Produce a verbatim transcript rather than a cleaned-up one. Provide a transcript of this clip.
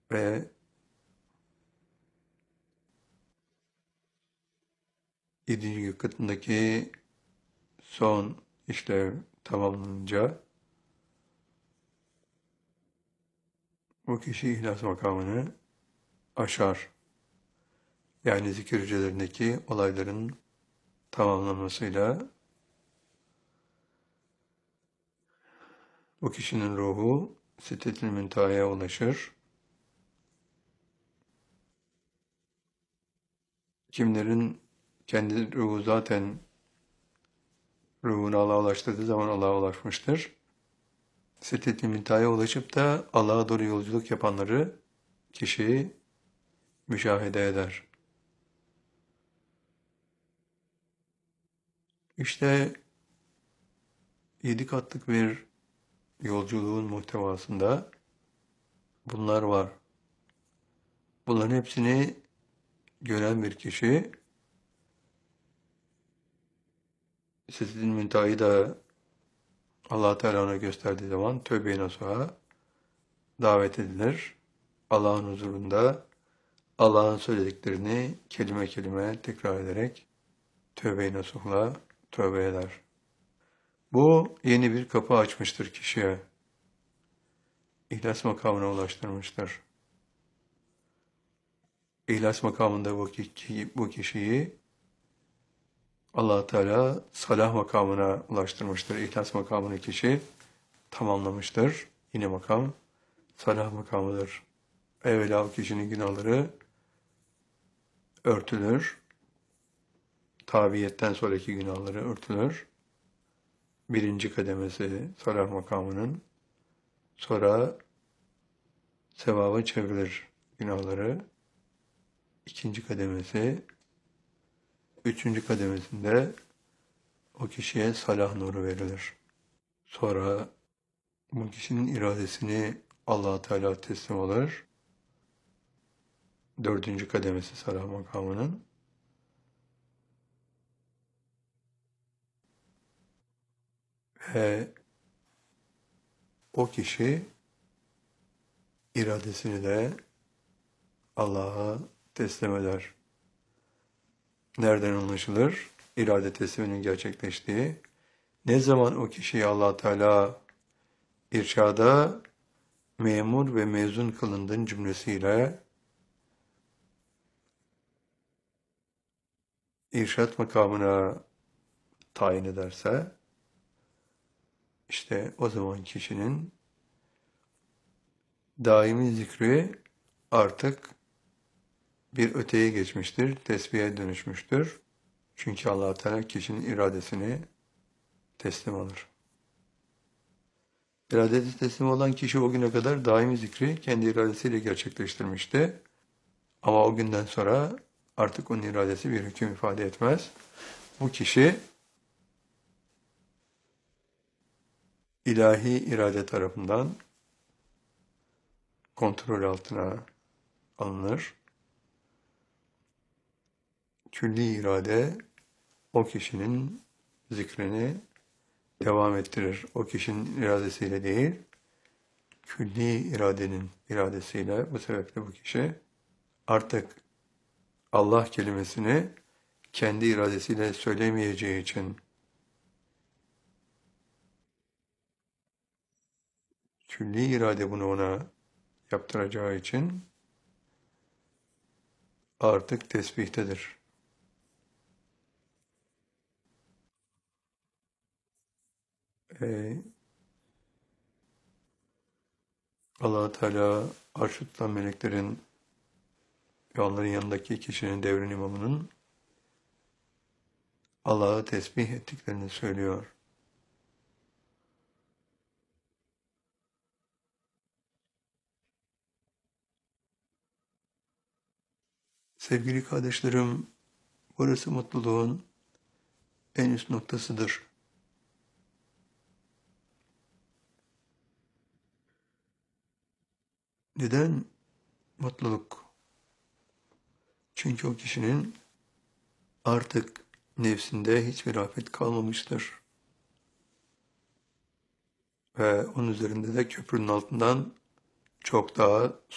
ve yedinci gök katındaki son işlev tamamlanınca bu kişi ihlas makamını aşar. Yani zikir hücrelerindeki olayların tamamlanmasıyla bu kişinin ruhu Sidret-i Münteha'ya ulaşır. Kimlerin kendi ruhu zaten ruhunu Allah'a ulaştırdığı zaman Allah'a ulaşmıştır. Sidret-i Münteha'ya ulaşıp da Allah'a doğru yolculuk yapanları kişi müşahede eder. İşte yedi katlık bir yolculuğun muhtevasında bunlar var. Bunların hepsini gören bir kişi Sidret-i Münteha'yı da Allah Teala ona gösterdiği zaman tövbe-i nasuha davet edilir. Allah'ın huzurunda Allah'ın söylediklerini kelime kelime tekrar ederek tövbe-i nasuhla tövbe eder. Bu yeni bir kapı açmıştır kişiye. İhlas makamına ulaştırmıştır. İhlas makamında bu, kişi, bu kişiyi Allah Teala salah makamına ulaştırmıştır. İhlas makamını kişi tamamlamıştır. Yine makam salah makamıdır. Evvela o kişinin günahları örtülür. Tabiyetten sonraki günahları örtülür. Birinci kademesi salah makamının. Sonra sevaba çevrilir günahları. İkinci kademesi, üçüncü kademesinde o kişiye salah nuru verilir. Sonra bu kişinin iradesini Allah Teala teslim alır. Dördüncü kademesi salah makamının. Ve o kişi iradesini de Allah'a teslim eder. Nereden anlaşılır? İrade tesliminin gerçekleştiği. Ne zaman o kişiyi Allah Teala irşada memur ve mezun kılındığın cümlesiyle irşat makamına tayin ederse, işte o zaman kişinin daimi zikri artık bir öteye geçmiştir, tesbihe dönüşmüştür. Çünkü Allah Teala kişinin iradesini teslim alır. İradesi teslim olan kişi o güne kadar daimi zikri kendi iradesiyle gerçekleştirmişti. Ama o günden sonra artık onun iradesi bir hüküm ifade etmez. Bu kişi ilahi irade tarafından kontrol altına alınır. Külli irade o kişinin zikrini devam ettirir. O kişinin iradesiyle değil, külli iradenin iradesiyle. Bu sebeple bu kişi artık Allah kelimesini kendi iradesiyle söylemeyeceği için külli irade bunu ona yaptıracağı için artık tesbihtedir. Ee, Allah Teala arş-ı tutan meleklerin ve onların yanındaki kişinin devrin imamının Allah'ı tesbih ettiklerini söylüyor. Sevgili kardeşlerim, burası mutluluğun en üst noktasıdır. Neden mutluluk? Çünkü o kişinin artık nefsinde hiçbir afet kalmamıştır. Ve onun üzerinde de köprünün altından çok daha